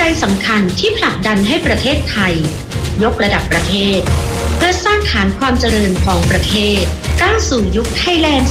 สำคัญที่ผลักดันให้ประเทศไทยยกระดับประเทศเพื่อสร้างฐานความเจริญของประเทศก้าวสู่ยุคไทยแลนด์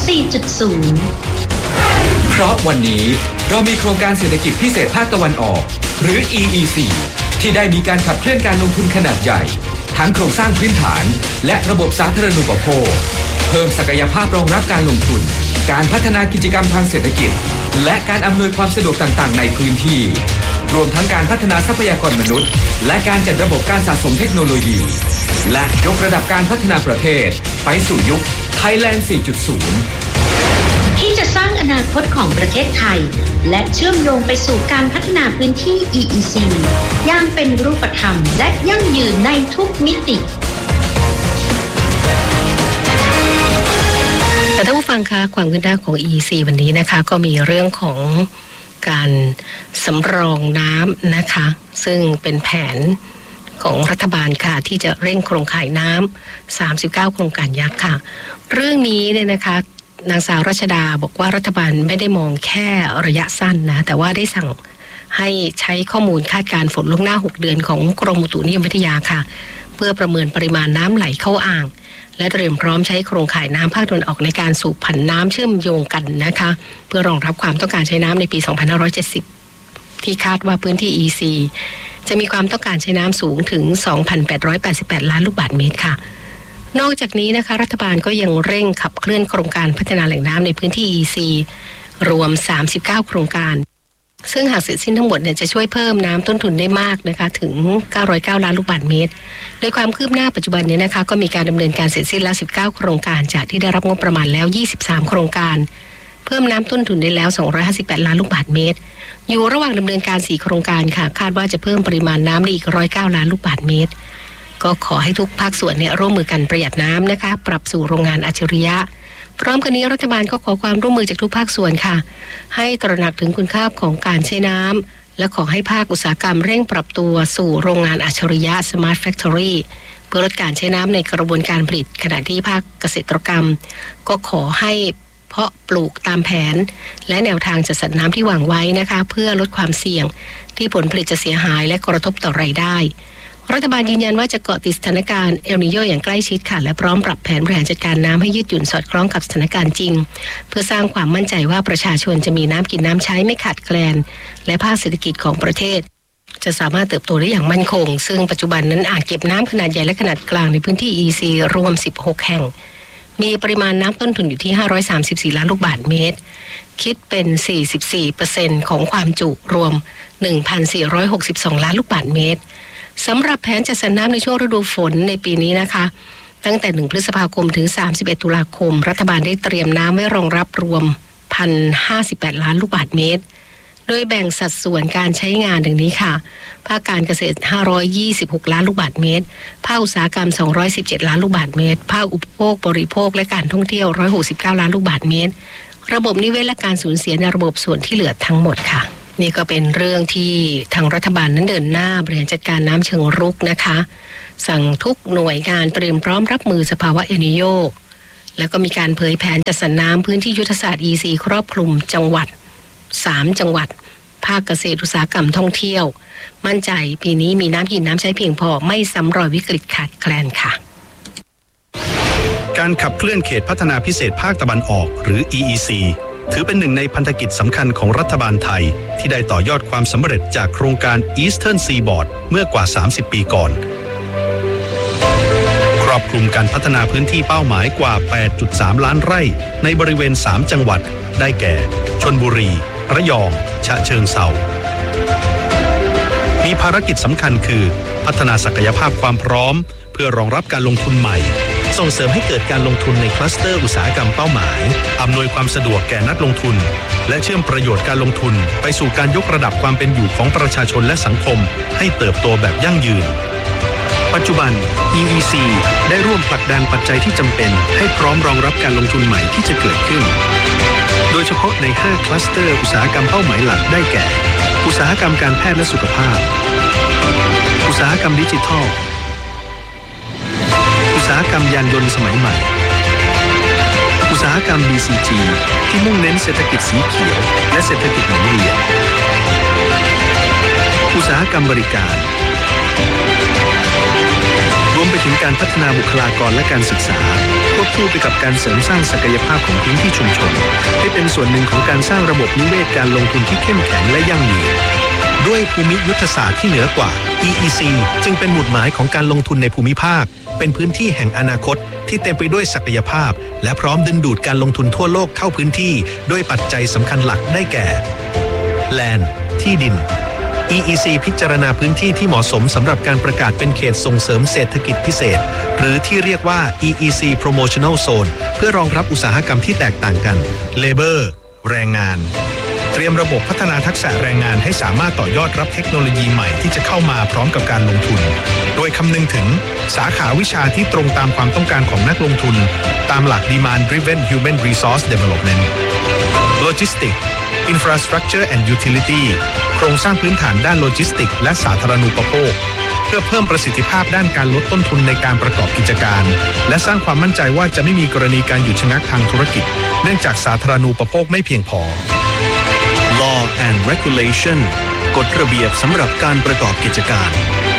4.0 เพราะวันนี้เรามีโครงการเศรษฐกิจพิเศษภาคตะวันออกหรือ EEC ที่ได้มีการขับเคลื่อนการลงทุนขนาดใหญ่ทั้งโครงสร้างพื้นฐานและระบบสาธารณูปโภคเพิ่มศักยภาพรองรับการลงทุนการพัฒนากิจกรรมทางเศรษฐกิจและการอำนวยความสะดวกต่างๆในพื้นที่รวมทั้งการพัฒนาทรัพยากรมนุษย์และการจัดระบบการสะสมเทคโนโลยีและยกระดับการพัฒนาประเทศไปสู่ยุค Thailand 4.0 ที่จะสร้างอนาคตของประเทศไทยและเชื่อมโยงไปสู่การพัฒนาพื้นที่ EEC อย่างเป็นรูปธรรมและยั่งยืนในทุกมิติแต่ท่านผู้ฟังคะความคืบหน้าของ EEC วันนี้นะคะก็มีเรื่องของการสำรองน้ำนะคะซึ่งเป็นแผนของรัฐบาลค่ะที่จะเร่งโครงข่ายน้ำ39โครงการยักษ์ค่ะเรื่องนี้เนี่ยนะคะนางสาวรัชดาบอกว่ารัฐบาลไม่ได้มองแค่ระยะสั้นนะแต่ว่าได้สั่งให้ใช้ข้อมูลคาดการณ์ฝนล่วงหน้า6เดือนของกรมอุตุนิยมวิทยาค่ะเพื่อประเมินปริมาณน้ำไหลเข้าอ่างและเตรียมพร้อมใช้โครงข่ายน้ำภาคตะวันออกในการสูบผันน้ำเชื่อมโยงกันนะคะเพื่อรองรับความต้องการใช้น้ำในปี 2570 ที่คาดว่าพื้นที่ EEC จะมีความต้องการใช้น้ำสูงถึง 2,888 ล้านลูกบาศก์เมตรค่ะนอกจากนี้นะคะรัฐบาลก็ยังเร่งขับเคลื่อนโครงการพัฒนาแหล่งน้ำในพื้นที่ EEC รวม39โครงการซึ่งหากเสร็จสิ้นทั้งหมดเนี่ยจะช่วยเพิ่มน้ำต้นทุนได้มากนะคะถึง909ล้านลูกบาศก์เมตรโดยความคืบหน้าปัจจุบันนี้นะคะก็มีการดำเนินการเสร็จสิ้นแล้ว19โครงการจากที่ได้รับงบประมาณแล้ว23โครงการเพิ่มน้ำต้นทุนได้แล้ว258ล้านลูกบาศก์เมตรอยู่ระหว่างดำเนินการ4โครงการค่ะคาดว่าจะเพิ่มปริมาณน้ำได้อีก109ล้านลูกบาศก์เมตรก็ขอให้ทุกภาคส่วนเนี่ยร่วมมือกันประหยัดน้ำนะคะปรับสู่โรงงานอัจฉริยะพร้อมกันนี้รัฐบาลก็ขอความร่วมมือจากทุกภาคส่วนค่ะให้ตระหนักถึงคุณค่าของการใช้น้ำและขอให้ภาคอุตสาหกรรมเร่งปรับตัวสู่โรงงานอัจฉริยะ Smart Factory เพื่อลดการใช้น้ำในกระบวนการผลิตขณะที่ภาคเกษตรกรรมก็ขอให้เพาะปลูกตามแผนและแนวทางจัดสรรน้ำที่วางไว้นะคะเพื่อลดความเสี่ยงที่ผลผลิตจะเสียหายและกระทบต่อรายได้รัฐบาลยืนยันว่าจะเกาะติดสถานการณ์เอลนิโญอย่างใกล้ชิดค่ะและพร้อมปรับแผนบริหารจัดการน้ำให้ยืดหยุ่นสอดคล้องกับสถานการณ์จริงเพื่อสร้างความมั่นใจว่าประชาชนจะมีน้ำกินน้ำใช้ไม่ขาดแคลนและภาคเศรษฐกิจของประเทศจะสามารถเติบโตได้อย่างมั่นคงซึ่งปัจจุบันนั้นอ่างเก็บน้ำขนาดใหญ่และขนาดกลางในพื้นที่ EEC รวม16แห่งมีปริมาณน้ำต้นทุนอยู่ที่534ล้านลูกบาศก์เมตรคิดเป็น 44% ของความจุรวม 1,462 ล้านลูกบาศก์เมตรสำหรับแผนจัดสรรน้ำในช่วงฤดูฝนในปีนี้นะคะตั้งแต่1พฤษภาคมถึง31ตุลาคมรัฐบาลได้เตรียมน้ำไว้รองรับรวม 1,058 ล้านลูกบาศก์เมตรโดยแบ่งสัดส่วนการใช้งานดังนี้ค่ะภาคการเกษตร526ล้านลูกบาศก์เมตรภาคอุตสาหกรรม217ล้านลูกบาศก์เมตรภาคอุปโภคบริโภคและการท่องเที่ยว169ล้านลูกบาศก์เมตรระบบนิเวศและการสูญเสียในระบบส่วนที่เหลือทั้งหมดค่ะนี่ก็เป็นเรื่องที่ทางรัฐบาลนั้นเดินหน้าบริหารจัดการน้ำเชิงรุกนะคะสั่งทุกหน่วยงานเตรียมพร้อมรับมือสภาวะเอลนิโญแล้วก็มีการเผยแผนจัดสรรน้ำพื้นที่ยุทธศาสตร์ EEC ครอบคลุมจังหวัด3จังหวัดภาคเกษตรอุตสาหกรรมท่องเที่ยวมั่นใจปีนี้มีน้ำกินน้ำใช้เพียงพอไม่ซ้ำรอยวิกฤตขาดแคลนค่ะการขับเคลื่อนเขตพัฒนาพิเศษภาคตะวันออกหรือ EEC ถือเป็นหนึ่งในพันธกิจสำคัญของรัฐบาลไทยที่ได้ต่อยอดความสำเร็จจากโครงการ Eastern Seaboard เมื่อกว่า30ปีก่อนครอบคลุมการพัฒนาพื้นที่เป้าหมายกว่า 8.3 ล้านไร่ในบริเวณ3จังหวัดได้แก่ชลบุรีระยองฉะเชิงเทรามีภารกิจสำคัญคือพัฒนาศักยภาพความพร้อมเพื่อรองรับการลงทุนใหม่ส่งเสริมให้เกิดการลงทุนในคลัสเตอร์อุตสาหกรรมเป้าหมายอำนวยความสะดวกแก่นักลงทุนและเชื่อมประโยชน์การลงทุนไปสู่การยกระดับความเป็นอยู่ของประชาชนและสังคมให้เติบโตแบบยั่งยืนปัจจุบัน EEC ได้ร่วมผลักดันปัจจัยที่จำเป็นให้พร้อมรองรับการลงทุนใหม่ที่จะเกิดขึ้นโดยเฉพาะใน5คลัสเตอร์อุตสาหกรรมเป้าหมายหลักได้แก่อุตสาหกรรมการแพทย์และสุขภาพอุตสาหกรรมดิจิทัลอุตสาหกรรมยานยนต์สมัยใหม่อุตสาหกรรม BCG ที่มุ่งเน้นเศรษฐกิจสีเขียวและเศรษฐกิจหมุนเวียนอุตสาหกรรมบริการรวมไปถึงการพัฒนาบุคลากรและการศึกษาควบคู่ไปกับการเสริมสร้างศักยภาพของพื้นที่ชุมชนให้เป็นส่วนหนึ่งของการสร้างระบบนิเวศการลงทุนที่เข้มแข็งและยั่งยืนด้วยภูมิยุทธศาสตร์ที่เหนือกว่า EEC จึงเป็นหมุดหมายของการลงทุนในภูมิภาคเป็นพื้นที่แห่งอนาคตที่เต็มไปด้วยศักยภาพและพร้อมดึงดูดการลงทุนทั่วโลกเข้าพื้นที่ด้วยปัจจัยสำคัญหลักได้แก่ Land ที่ดิน EEC พิจารณาพื้นที่ที่เหมาะสมสำหรับการประกาศเป็นเขตส่งเสริมเศรษฐกิจพิเศษหรือที่เรียกว่า EEC Promotional Zone เพื่อรองรับอุตสาหกรรมที่แตกต่างกัน Labor แรงงานเตรียมระบบพัฒนาทักษะแรงงานให้สามารถต่อยอดรับเทคโนโลยีใหม่ที่จะเข้ามาพร้อมกับการลงทุนโดยคำนึงถึงสาขาวิชาที่ตรงตามความต้องการของนักลงทุนตามหลัก Demand Driven Human Resource Development Logistics Infrastructure and Utility โครงสร้างพื้นฐานด้านโลจิสติกส์และสาธารณูปโภคเพื่อเพิ่มประสิทธิภาพด้านการลดต้นทุนในการประกอบกิจการและสร้างความมั่นใจว่าจะไม่มีกรณีการหยุดชะงักทางธุรกิจเนื่องจากสาธารณูปโภคไม่เพียงพอ Law and Regulation กฎระเบียบสำหรับการประกอบกิจการ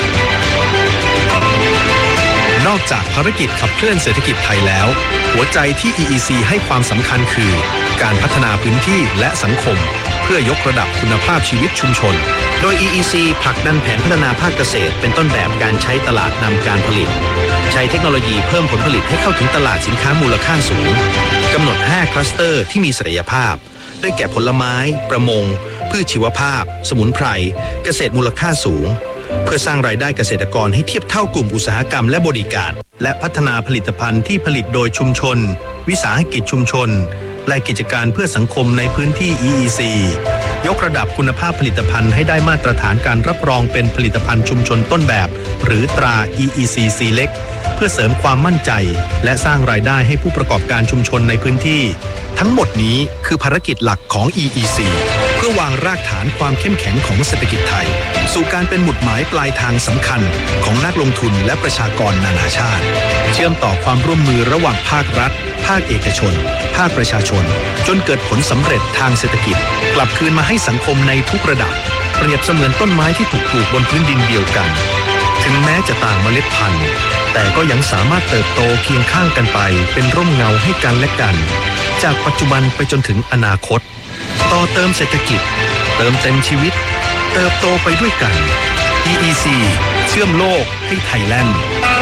นอกจากภารกิจขับเคลื่อนเศรษฐกิจไทยแล้วหัวใจที่ EEC ให้ความสำคัญคือการพัฒนาพื้นที่และสังคมเพื่อยกระดับคุณภาพชีวิตชุมชนโดย EEC ผลักดันแผนพัฒนาภาคเกษตรเป็นต้นแบบการใช้ตลาดนำการผลิตใช้เทคโนโลยีเพิ่มผลผลิตให้เข้าถึงตลาดสินค้ามูลค่าสูงกำหนด5คลัสเตอร์ที่มีศักยภาพได้แก่ผลไม้ประมงพืชชีวภาพสมุนไพรเกษตรมูลค่าสูงเพื่อสร้างรายได้เกษตรกรให้เทียบเท่ากลุ่มอุตสาหกรรมและบริการและพัฒนาผลิตภัณฑ์ที่ผลิตโดยชุมชนวิสาหกิจชุมชนและกิจการเพื่อสังคมในพื้นที่ EEC ยกระดับคุณภาพผลิตภัณฑ์ให้ได้มาตรฐานการรับรองเป็นผลิตภัณฑ์ชุมชนต้นแบบหรือตรา EEC Select เพื่อเสริมความมั่นใจและสร้างรายได้ให้ผู้ประกอบการชุมชนในพื้นที่ทั้งหมดนี้คือภารกิจหลักของ EEC เพื่อวางรากฐานความเข้มแข็งของเศรษฐกิจไทยสู่การเป็นหมุดหมายปลายทางสำคัญของนักลงทุนและประชากรนานาชาติเชื่อมต่อความร่วมมือระหว่างภาครัฐภาคเอกชนภาคประชาชนจนเกิดผลสำเร็จทางเศรษฐกิจกลับคืนมาให้สังคมในทุกระดับเปรียบเสมือนต้นไม้ที่ถูกปลูกบนพื้นดินเดียวกันถึงแม้จะต่างเมล็ดพันธุ์แต่ก็ยังสามารถเติบโตเคียงข้างกันไปเป็นร่มเงาให้กันและกันจากปัจจุบันไปจนถึงอนาคตต่อเติมเศรษฐกิจเติมเต็มชีวิตเติบโตไปด้วยกัน EEC เชื่อมโลกให้ไทยแลนด์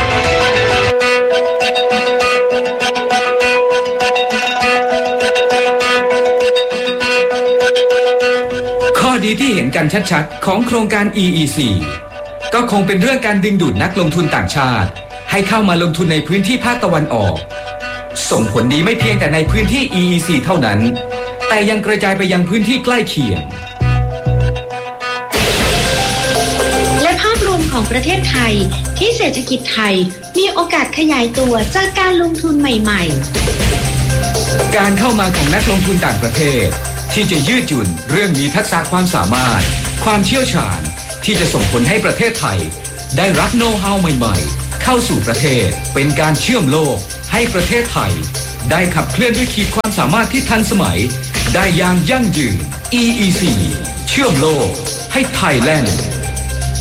ข้อดีที่เห็นกันชัดๆของโครงการ EEC ก็คงเป็นเรื่องการดึงดูดนักลงทุนต่างชาติให้เข้ามาลงทุนในพื้นที่ภาคตะวันออกส่งผลดีไม่เพียงแต่ในพื้นที่ EEC เท่านั้นแต่ยังกระจายไปยังพื้นที่ใกล้เคียงและภาพรวมของประเทศไทยที่เศรษฐกิจไทยมีโอกาสขยายตัวจากการลงทุนใหม่ๆการเข้ามาของนักลงทุนต่างประเทศที่จะยืดหยุ่นเรื่องมีทักษะความสามารถความเชี่ยวชาญที่จะส่งผลให้ประเทศไทยได้รับโน้ตฮาวใหม่ๆเข้าสู่ประเทศเป็นการเชื่อมโลกให้ประเทศไทยได้ขับเคลื่อนด้วยขีดความสามารถที่ทันสมัยได้อย่างยั่งยืน EEC เชื่อมโลกให้ไทยแลนด์